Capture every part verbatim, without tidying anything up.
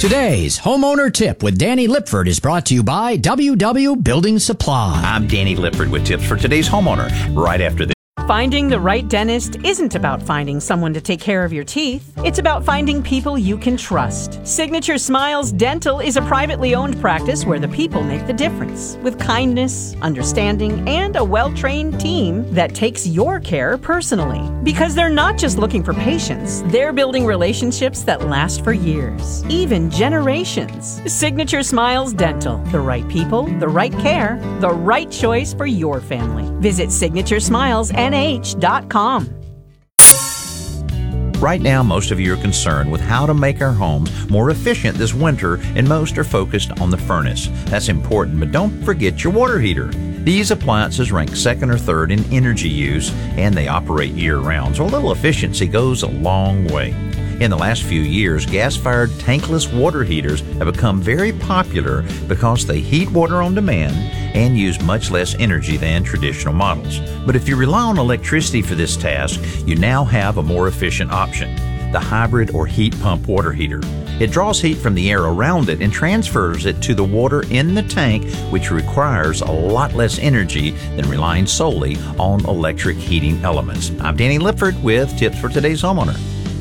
Today's Homeowner Tip with Danny Lipford is brought to you by W W Building Supply. I'm Danny Lipford with tips for today's homeowner right after this. Finding the right dentist isn't about finding someone to take care of your teeth. It's about finding people you can trust. Signature Smiles Dental is a privately owned practice where the people make the difference, with kindness, understanding, and a well-trained team that takes your care personally. Because they're not just looking for patients, they're building relationships that last for years, even generations. Signature Smiles Dental. The right people, the right care, the right choice for your family. Visit Signature Smiles N H dot com. Right now, most of you are concerned with how to make our homes more efficient this winter, and most are focused on the furnace. That's important, but don't forget your water heater. These appliances rank second or third in energy use, and they operate year-round, so a little efficiency goes a long way. In the last few years, gas-fired tankless water heaters have become very popular because they heat water on demand and use much less energy than traditional models. But if you rely on electricity for this task, you now have a more efficient option, the hybrid or heat pump water heater. It draws heat from the air around it and transfers it to the water in the tank, which requires a lot less energy than relying solely on electric heating elements. I'm Danny Lipford with tips for today's homeowner.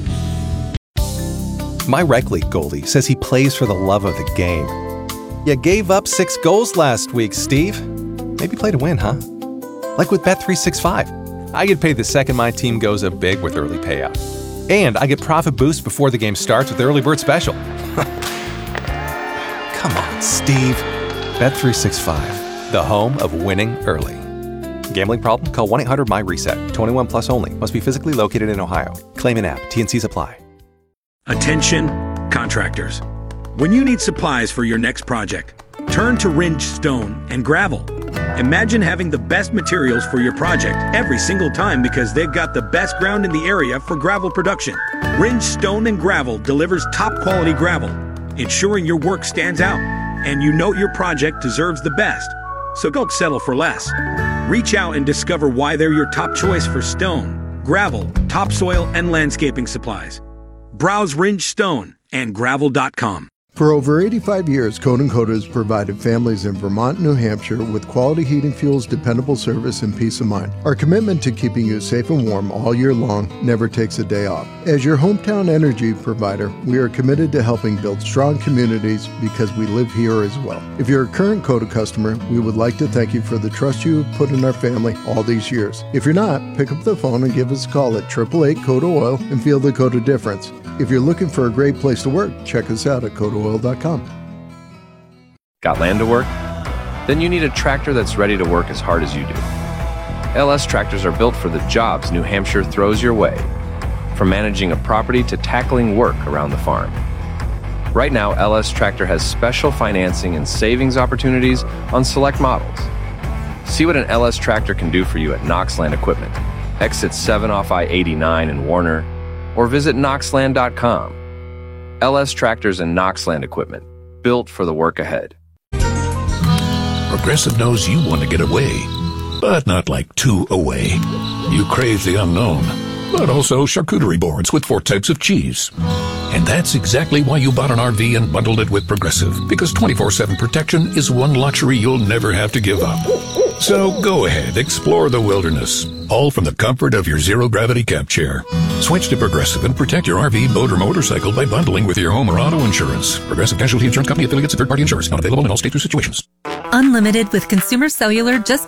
My rec league goalie says he plays for the love of the game. You gave up six goals last week, Steve. Maybe play to win, huh? Like with Bet three sixty-five. I get paid the second my team goes up big with early payout. And I get profit boost before the game starts with the early bird special. Come on, Steve. Bet three sixty-five, the home of winning early. Gambling problem? Call one eight hundred M Y reset. twenty-one plus only. Must be physically located in Ohio. Claim an app. T N Cs apply. Attention, contractors. When you need supplies for your next project, turn to Ringe Stone and Gravel. Imagine having the best materials for your project every single time because they've got the best ground in the area for gravel production. Ringe Stone and Gravel delivers top quality gravel, ensuring your work stands out and you know your project deserves the best. So don't settle for less. Reach out and discover why they're your top choice for stone, gravel, topsoil, and landscaping supplies. Browse Ringe Stone and Gravel dot com. For over eighty-five years, Code and Code has provided families in Vermont and New Hampshire with quality heating fuels, dependable service, and peace of mind. Our commitment to keeping you safe and warm all year long never takes a day off. As your hometown energy provider, we are committed to helping build strong communities because we live here as well. If you're a current Coda customer, we would like to thank you for the trust you have put in our family all these years. If you're not, pick up the phone and give us a call at eight eight eight, Coda Oil and feel the Coda difference. If you're looking for a great place to work, check us out at Coda Oil dot com. Got land to work? Then you need a tractor that's ready to work as hard as you do. L S tractors are built for the jobs New Hampshire throws your way, from managing a property to tackling work around the farm. Right now, L S Tractor has special financing and savings opportunities on select models. See what an L S Tractor can do for you at Knox Land Equipment, exit seven off I eighty-nine in Warner, or visit Knox Land dot com. L S Tractors and Knox Land Equipment, built for the work ahead. Progressive knows you want to get away, but not like too away. You crave the unknown, but also charcuterie boards with four types of cheese. And that's exactly why you bought an R V and bundled it with Progressive, because twenty-four seven protection is one luxury you'll never have to give up. So go ahead, explore the wilderness, all from the comfort of your zero-gravity camp chair. Switch to Progressive and protect your R V, boat, or motorcycle by bundling with your home or auto insurance. Progressive Casualty Insurance Company affiliates and third-party insurers. Not available in all states or situations. Unlimited with Consumer Cellular just